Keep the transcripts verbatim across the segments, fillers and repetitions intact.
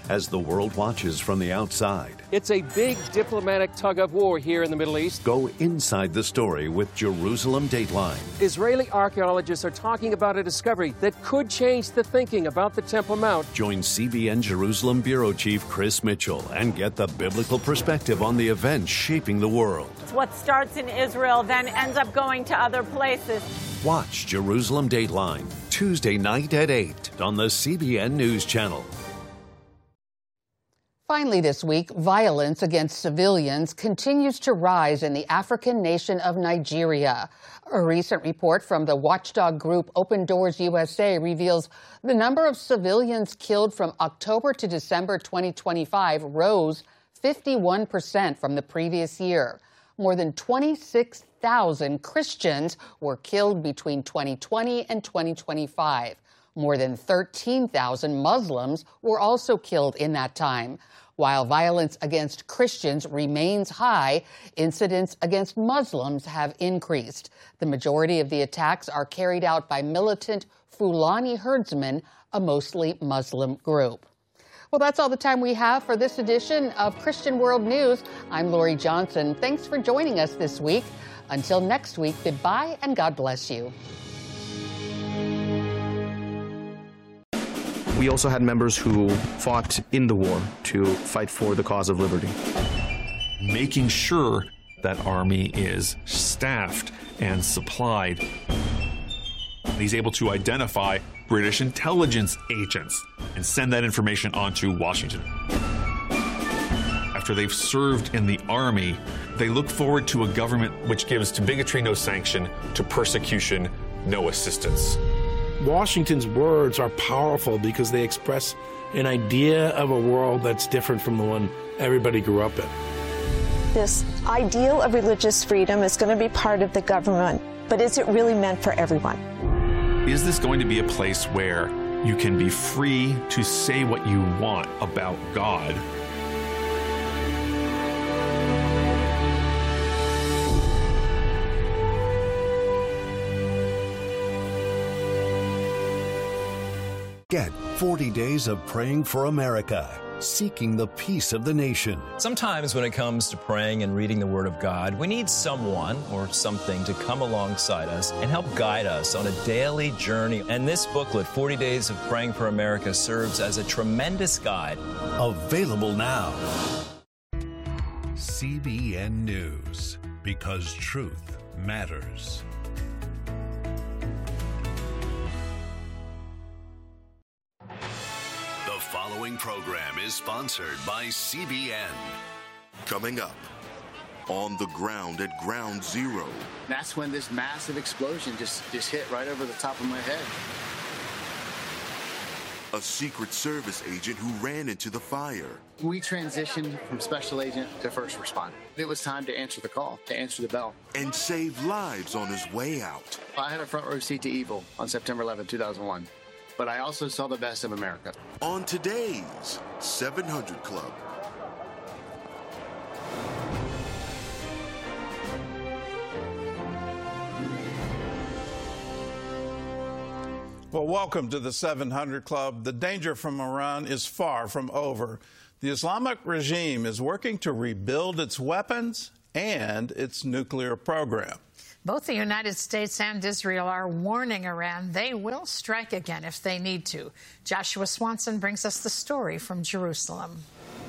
as the world watches from the outside. It's a big diplomatic tug of war here in the Middle East. Go inside the story with Jerusalem Dateline. Israeli archaeologists are talking about a discovery that could change the thinking about the Temple Mount. Join C B N Jerusalem Bureau Chief Chris Mitchell and get the biblical perspective on the events shaping the world. What starts in Israel then ends up going to other places. Watch Jerusalem Dateline Tuesday night at eight on the C B N News Channel. Finally this week, violence against civilians continues to rise in the African nation of Nigeria. A recent report from the watchdog group Open Doors U S A reveals the number of civilians killed from October to December twenty twenty-five rose fifty-one percent from the previous year. More than twenty-six thousand Christians were killed between twenty twenty and twenty twenty-five. More than thirteen thousand Muslims were also killed in that time. While violence against Christians remains high, incidents against Muslims have increased. The majority of the attacks are carried out by militant Fulani herdsmen, a mostly Muslim group. Well, that's all the time we have for this edition of Christian World News. I'm Lori Johnson. Thanks for joining us this week. Until next week, goodbye and God bless you. We also had members who fought in the war to fight for the cause of liberty. Making sure that army is staffed and supplied. He's able to identify British intelligence agents and send that information on to Washington. After they've served in the army, they look forward to a government which gives to bigotry no sanction, to persecution no assistance. Washington's words are powerful because they express an idea of a world that's different from the one everybody grew up in. This ideal of religious freedom is going to be part of the government, but is it really meant for everyone? Is this going to be a place where you can be free to say what you want about God? Get forty days of praying for America, seeking the peace of the nation. Sometimes when it comes to praying and reading the Word of God, we need someone or something to come alongside us and help guide us on a daily journey. And this booklet, forty days of Praying for America, serves as a tremendous guide. Available now. C B N News, because truth matters. The following program is sponsored by C B N. Coming up, on the ground at Ground Zero. That's when this massive explosion just, just hit right over the top of my head. A Secret Service agent who ran into the fire. We transitioned from special agent to first responder. It was time to answer the call, to answer the bell. And save lives on his way out. I had a front row seat to evil on September eleventh, two thousand one. But I also saw the best of America. On today's seven hundred Club. Well, welcome to the seven hundred Club. The danger from Iran is far from over. The Islamic regime is working to rebuild its weapons and its nuclear program. Both the United States and Israel are warning Iran they will strike again if they need to. Joshua Swanson brings us the story from Jerusalem.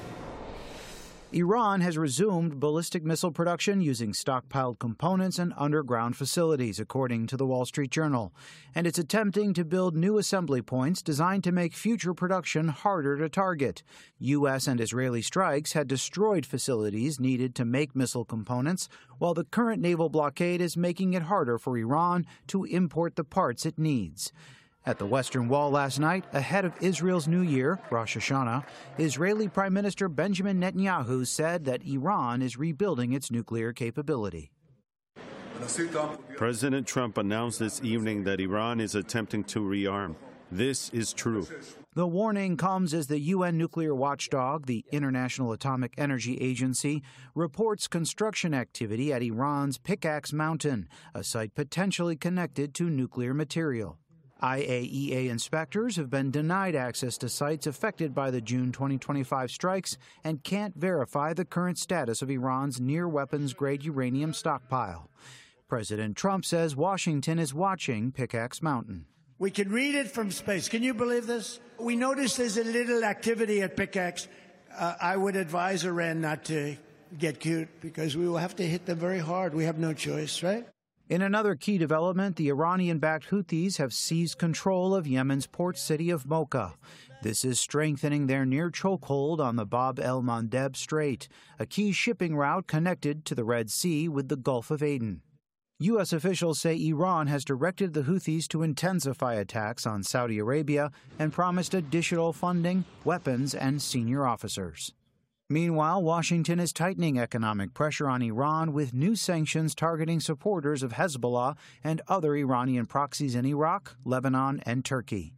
Iran has resumed ballistic missile production using stockpiled components and underground facilities, according to the Wall Street Journal. And it's attempting to build new assembly points designed to make future production harder to target. U S and Israeli strikes had destroyed facilities needed to make missile components, while the current naval blockade is making it harder for Iran to import the parts it needs. At the Western Wall last night, ahead of Israel's New Year, Rosh Hashanah, Israeli Prime Minister Benjamin Netanyahu said that Iran is rebuilding its nuclear capability. President Trump announced this evening that Iran is attempting to rearm. This is true. The warning comes as the U N nuclear watchdog, the International Atomic Energy Agency, reports construction activity at Iran's Pickaxe Mountain, a site potentially connected to nuclear material. I A E A inspectors have been denied access to sites affected by the June twenty twenty-five strikes and can't verify the current status of Iran's near-weapons-grade uranium stockpile. President Trump says Washington is watching Pickaxe Mountain. We can read it from space. Can you believe this? We notice there's a little activity at Pickaxe. Uh, I would advise Iran not to get cute because we will have to hit them very hard. We have no choice, right? In another key development, the Iranian-backed Houthis have seized control of Yemen's port city of Mocha. This is strengthening their near chokehold on the Bab el-Mandeb Strait, a key shipping route connected to the Red Sea with the Gulf of Aden. U S officials say Iran has directed the Houthis to intensify attacks on Saudi Arabia and promised additional funding, weapons, and senior officers. Meanwhile, Washington is tightening economic pressure on Iran with new sanctions targeting supporters of Hezbollah and other Iranian proxies in Iraq, Lebanon, and Turkey.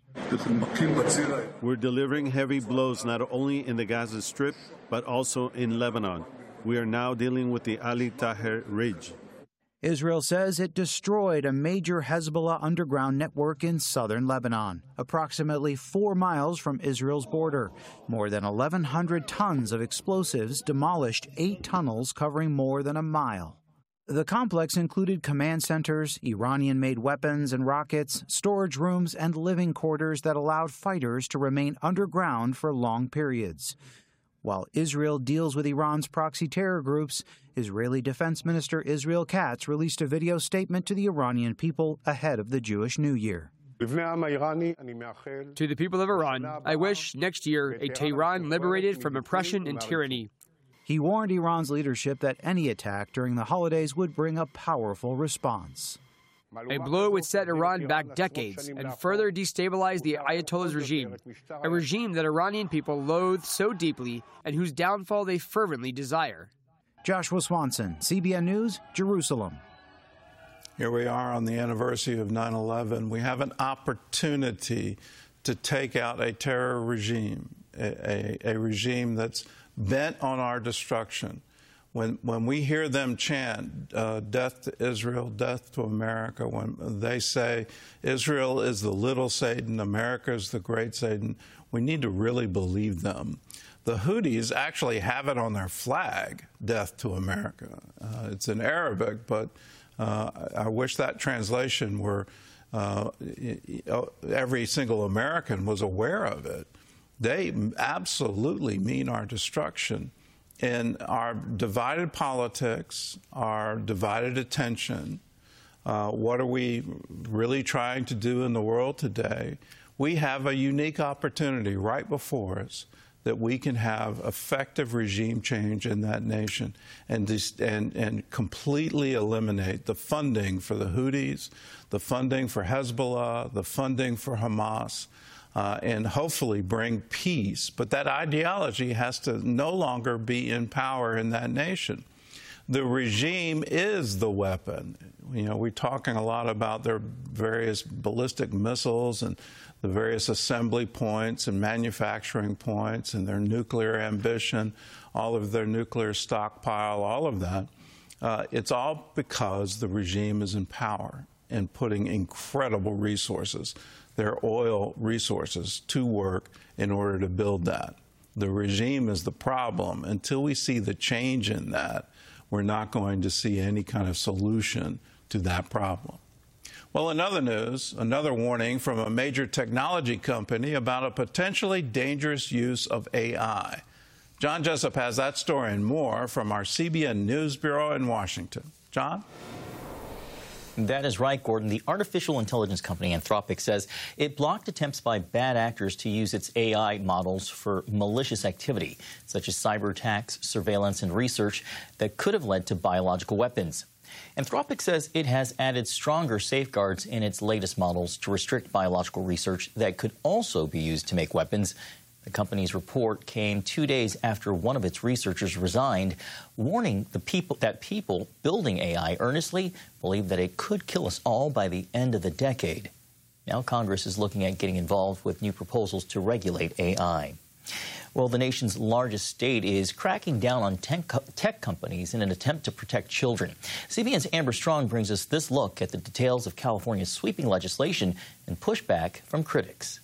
We're delivering heavy blows not only in the Gaza Strip, but also in Lebanon. We are now dealing with the Ali Taher Ridge. Israel says it destroyed a major Hezbollah underground network in southern Lebanon, approximately four miles from Israel's border. More than eleven hundred tons of explosives demolished eight tunnels covering more than a mile. The complex included command centers, Iranian-made weapons and rockets, storage rooms, and living quarters that allowed fighters to remain underground for long periods. While Israel deals with Iran's proxy terror groups, Israeli Defense Minister Israel Katz released a video statement to the Iranian people ahead of the Jewish New Year. To the people of Iran, I wish next year a Tehran liberated from oppression and tyranny. He warned Iran's leadership that any attack during the holidays would bring a powerful response. A blow would set Iran back decades and further destabilize the Ayatollah's regime, a regime that Iranian people loathe so deeply and whose downfall they fervently desire. Joshua Swanson, C B N News, Jerusalem. Here we are on the anniversary of nine eleven. We have an opportunity to take out a terror regime, a, a, a regime that's bent on our destruction. When, when we hear them chant, uh, death to Israel, death to America, when they say Israel is the little Satan, America is the great Satan, we need to really believe them. The Houthis actually have it on their flag, death to America. Uh, it's in Arabic, but uh, I wish that translation were, uh, every single American was aware of it. They absolutely mean our destruction. In our divided politics, our divided attention, uh, what are we really trying to do in the world today? We have a unique opportunity right before us that we can have effective regime change in that nation and, and, and completely eliminate the funding for the Houthis, the funding for Hezbollah, the funding for Hamas. Uh, and hopefully bring peace. But that ideology has to no longer be in power in that nation. The regime is the weapon. You know, we're talking a lot about their various ballistic missiles and the various assembly points and manufacturing points and their nuclear ambition, all of their nuclear stockpile, all of that. Uh, it's all because the regime is in power and putting incredible resources, their oil resources, to work in order to build that. The regime is the problem. Until we see the change in that, we're not going to see any kind of solution to that problem. Well, in other news, another warning from a major technology company about a potentially dangerous use of A I. John Jessup has that story and more from our C B N News Bureau in Washington. John? That is right, Gordon. The artificial intelligence company Anthropic says it blocked attempts by bad actors to use its A I models for malicious activity, such as cyber attacks, surveillance, and research that could have led to biological weapons. Anthropic says it has added stronger safeguards in its latest models to restrict biological research that could also be used to make weapons. The company's report came two days after one of its researchers resigned, warning the people that people building A I earnestly believe that it could kill us all by the end of the decade. Now Congress is looking at getting involved with new proposals to regulate A I. Well, the nation's largest state is cracking down on tech, co- tech companies in an attempt to protect children. C B N's Amber Strong brings us this look at the details of California's sweeping legislation and pushback from critics.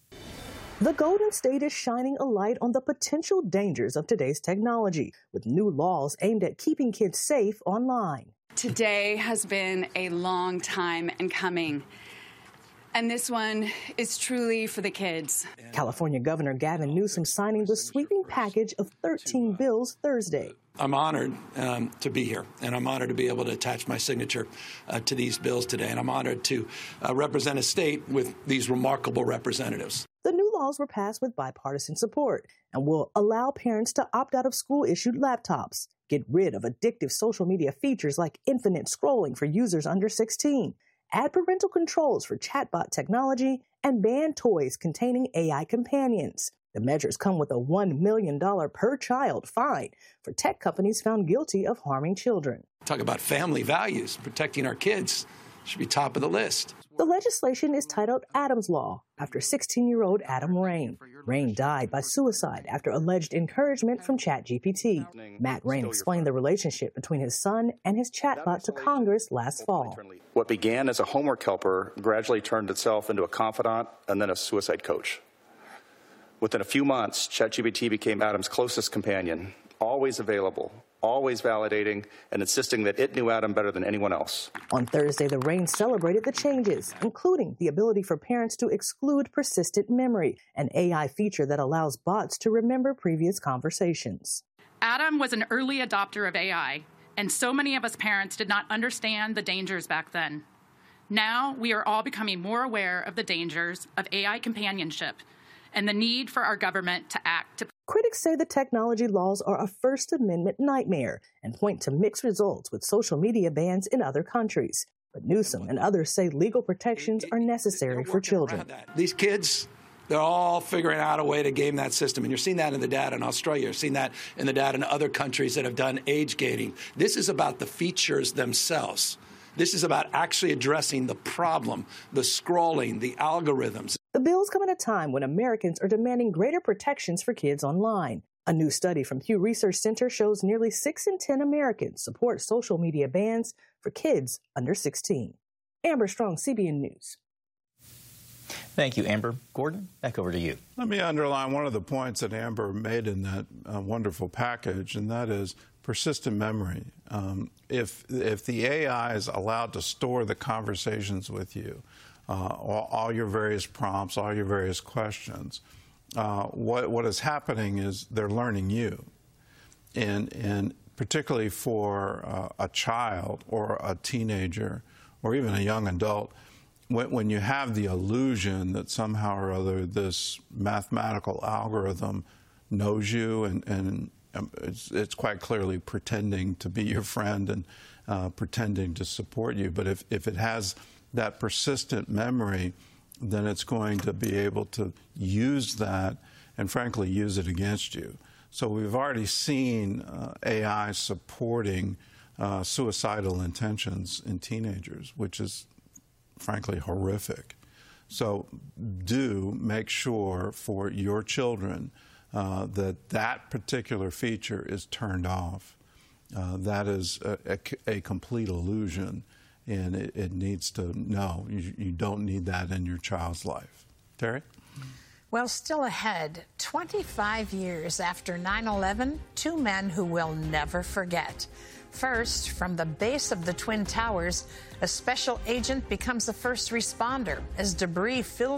The Golden State is shining a light on the potential dangers of today's technology, with new laws aimed at keeping kids safe online. Today has been a long time in coming. And this one is truly for the kids. California Governor Gavin Newsom signing the sweeping package of thirteen bills Thursday. I'm honored um, to be here, and I'm honored to be able to attach my signature uh, to these bills today. And I'm honored to uh, represent a state with these remarkable representatives. The new laws were passed with bipartisan support and will allow parents to opt out of school-issued laptops, get rid of addictive social media features like infinite scrolling for users under sixteen, add parental controls for chatbot technology, and ban toys containing A I companions. The measures come with a one million dollars per child fine for tech companies found guilty of harming children. Talk about family values, protecting our kids should be top of the list. The legislation is titled Adam's Law, after sixteen-year-old Adam Rain. Rain died by suicide after alleged encouragement from ChatGPT. Matt Rain explained the relationship between his son and his chatbot to Congress last fall. What began as a homework helper gradually turned itself into a confidant and then a suicide coach. Within a few months, ChatGPT became Adam's closest companion, always available, always validating, and insisting that it knew Adam better than anyone else. On Thursday, the Rain celebrated the changes, including the ability for parents to exclude persistent memory, an A I feature that allows bots to remember previous conversations. Adam was an early adopter of A I, and so many of us parents did not understand the dangers back then. Now, we are all becoming more aware of the dangers of A I companionship and the need for our government to act to. Critics say the technology laws are a First Amendment nightmare and point to mixed results with social media bans in other countries. But Newsom and others say legal protections are necessary for children. These kids, they're all figuring out a way to game that system. And you're seeing that in the data in Australia. You're seeing that in the data in other countries that have done age gating. This is about the features themselves. This is about actually addressing the problem, the scrolling, the algorithms. The bills come at a time when Americans are demanding greater protections for kids online. A new study from Pew Research Center shows nearly six in ten Americans support social media bans for kids under sixteen. Amber Strong, C B N News. Thank you, Amber. Gordon, back over to you. Let me underline one of the points that Amber made in that uh, wonderful package, and that is persistent memory. Um, if, if the A I is allowed to store the conversations with you, uh, all, all your various prompts, all your various questions, uh, what, what is happening is they're learning you. And, and particularly for uh, a child or a teenager or even a young adult, when, when you have the illusion that somehow or other this mathematical algorithm knows you and, and It's, it's quite clearly pretending to be your friend and uh, pretending to support you. But if, if it has that persistent memory, then it's going to be able to use that and, frankly, use it against you. So we've already seen uh, A I supporting uh, suicidal intentions in teenagers, which is, frankly, horrific. So do make sure for your children Uh, that that particular feature is turned off. Uh, that is a, a, a complete illusion, and it, it needs to know. You, you don't need that in your child's life. Terry? Well, still ahead, twenty-five years after nine eleven, two men who we'll never forget. First, from the base of the Twin Towers, a special agent becomes a first responder as debris fills